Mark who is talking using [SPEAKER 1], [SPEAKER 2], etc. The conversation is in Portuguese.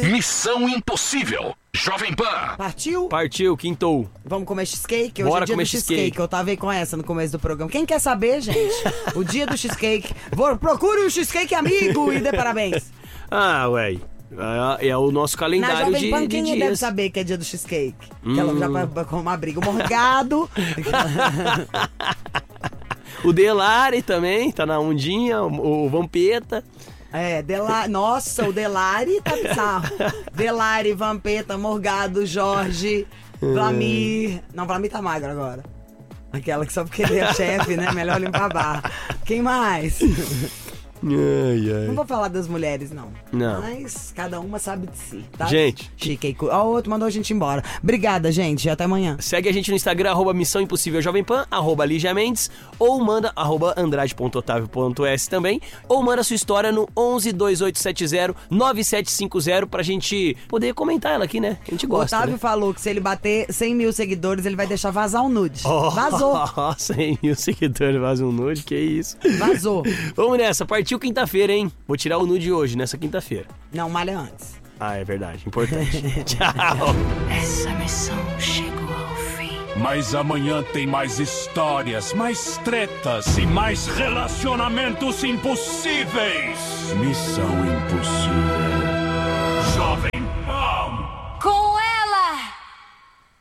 [SPEAKER 1] Missão Impossível. Jovem Pan.
[SPEAKER 2] Partiu?
[SPEAKER 3] Partiu, quintou.
[SPEAKER 2] Vamos comer cheesecake? Hoje
[SPEAKER 3] Bora
[SPEAKER 2] é dia
[SPEAKER 3] comer
[SPEAKER 2] do cheesecake.
[SPEAKER 3] cheesecake.
[SPEAKER 2] Eu tava aí com essa no começo do programa. Quem quer saber, gente? O dia do cheesecake. Procure um cheesecake amigo e dê parabéns.
[SPEAKER 3] Ah, ué. É o nosso
[SPEAKER 2] Na
[SPEAKER 3] calendário
[SPEAKER 2] Jovem Pan,
[SPEAKER 3] de
[SPEAKER 2] quem deve
[SPEAKER 3] dias.
[SPEAKER 2] saber que é dia do cheesecake? Que ela já vai com uma briga. O Morgado.
[SPEAKER 3] O Delari também, tá na ondinha, o Vampeta.
[SPEAKER 2] Nossa, o Delari tá bizarro. Delari, Vampeta, Morgado, Jorge, Vlamir. Não, Vlamir tá magro agora. Aquela que só porque ele é chefe, né? Melhor limpar a barra. Quem mais? Não vou falar das mulheres, não. Mas cada uma sabe de si, tá?
[SPEAKER 3] Gente.
[SPEAKER 2] Chique. Ó, o outro mandou a gente embora. Obrigada, gente. Até amanhã.
[SPEAKER 3] Segue a gente no Instagram, @Missão Impossível Jovem Pan, @Lígia Mendes, ou manda @Andrade.otávio.s também, ou manda sua história no 11 2870 9750 pra gente poder comentar ela aqui, né? A gente
[SPEAKER 2] O
[SPEAKER 3] gosta,
[SPEAKER 2] Otávio
[SPEAKER 3] né?
[SPEAKER 2] falou que se ele bater 100 mil seguidores, ele vai deixar vazar um nude. Vazou.
[SPEAKER 3] 100 mil seguidores, vaza um nude, que isso.
[SPEAKER 2] Vazou.
[SPEAKER 3] Vamos nessa, partiu quinta-feira, hein? Vou tirar o nude hoje, nessa quinta-feira.
[SPEAKER 2] Não, malha antes.
[SPEAKER 3] Ah, é verdade, importante. Tchau.
[SPEAKER 4] Essa missão chegou ao fim.
[SPEAKER 1] Mas amanhã tem mais histórias, mais tretas e mais relacionamentos impossíveis. Missão Impossível.